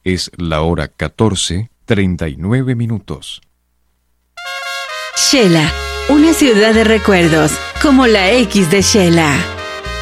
Es la hora 14:39. Shela, una ciudad de recuerdos, como la X de Shela.